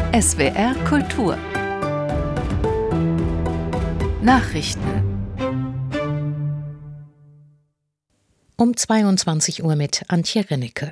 SWR Kultur Nachrichten Um 22 Uhr mit Antje Rinnecke.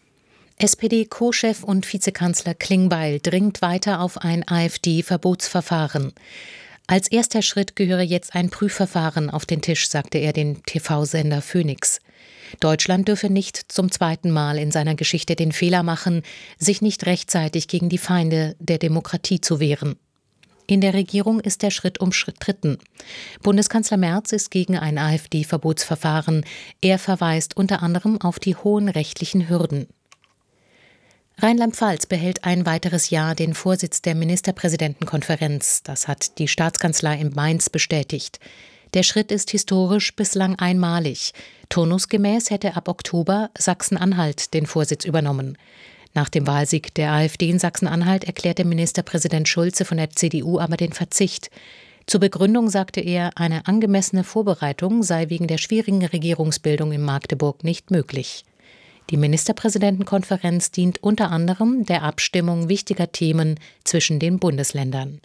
SPD-Co-Chef und Vizekanzler Klingbeil dringt weiter auf ein AfD-Verbotsverfahren. Als erster Schritt gehöre jetzt ein Prüfverfahren auf den Tisch, sagte er dem TV-Sender Phoenix. Deutschland dürfe nicht zum zweiten Mal in seiner Geschichte den Fehler machen, sich nicht rechtzeitig gegen die Feinde der Demokratie zu wehren. In der Regierung ist der Schritt umstritten. Bundeskanzler Merz ist gegen ein AfD-Verbotsverfahren. Er verweist unter anderem auf die hohen rechtlichen Hürden. Rheinland-Pfalz behält ein weiteres Jahr den Vorsitz der Ministerpräsidentenkonferenz. Das hat die Staatskanzlei in Mainz bestätigt. Der Schritt ist historisch bislang einmalig. Turnusgemäß hätte ab Oktober Sachsen-Anhalt den Vorsitz übernommen. Nach dem Wahlsieg der AfD in Sachsen-Anhalt erklärte Ministerpräsident Schulze von der CDU aber den Verzicht. Zur Begründung sagte er, eine angemessene Vorbereitung sei wegen der schwierigen Regierungsbildung in Magdeburg nicht möglich. Die Ministerpräsidentenkonferenz dient unter anderem der Abstimmung wichtiger Themen zwischen den Bundesländern.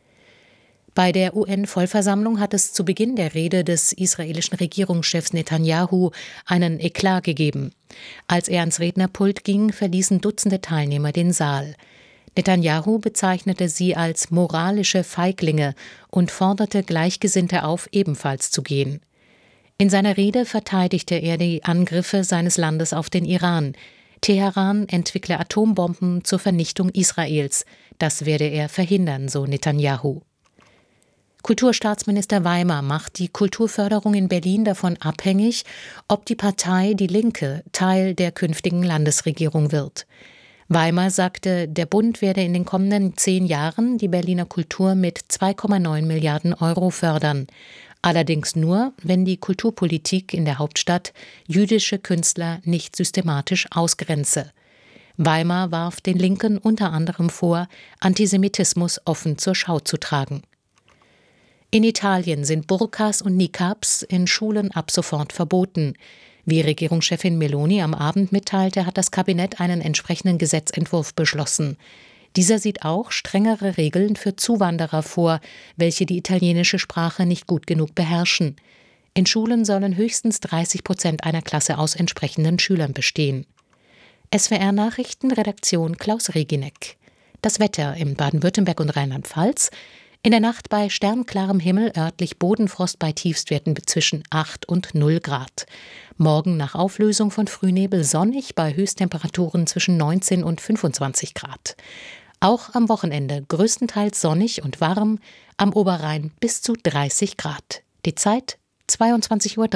Bei der UN-Vollversammlung hat es zu Beginn der Rede des israelischen Regierungschefs Netanyahu einen Eklat gegeben. Als er ans Rednerpult ging, verließen Dutzende Teilnehmer den Saal. Netanyahu bezeichnete sie als moralische Feiglinge und forderte Gleichgesinnte auf, ebenfalls zu gehen. In seiner Rede verteidigte er die Angriffe seines Landes auf den Iran. Teheran entwickle Atombomben zur Vernichtung Israels. Das werde er verhindern, so Netanyahu. Kulturstaatsminister Weimar macht die Kulturförderung in Berlin davon abhängig, ob die Partei Die Linke Teil der künftigen Landesregierung wird. Weimar sagte, der Bund werde in den kommenden 10 Jahren die Berliner Kultur mit 2,9 Milliarden Euro fördern. Allerdings nur, wenn die Kulturpolitik in der Hauptstadt jüdische Künstler nicht systematisch ausgrenze. Weimar warf den Linken unter anderem vor, Antisemitismus offen zur Schau zu tragen. In Italien sind Burkas und Niqabs in Schulen ab sofort verboten. Wie Regierungschefin Meloni am Abend mitteilte, hat das Kabinett einen entsprechenden Gesetzentwurf beschlossen. Dieser sieht auch strengere Regeln für Zuwanderer vor, welche die italienische Sprache nicht gut genug beherrschen. In Schulen sollen höchstens 30% einer Klasse aus entsprechenden Schülern bestehen. SWR Nachrichten, Redaktion Klaus Regineck. Das Wetter in Baden-Württemberg und Rheinland-Pfalz. In der Nacht bei sternklarem Himmel örtlich Bodenfrost bei Tiefstwerten zwischen 8 und 0 Grad. Morgen nach Auflösung von Frühnebel sonnig bei Höchsttemperaturen zwischen 19 und 25 Grad. Auch am Wochenende größtenteils sonnig und warm, am Oberrhein bis zu 30 Grad. Die Zeit 22:03 Uhr.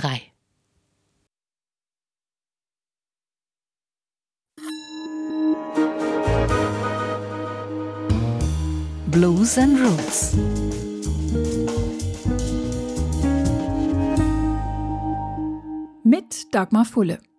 Blues and Roots mit Dagmar Fulle.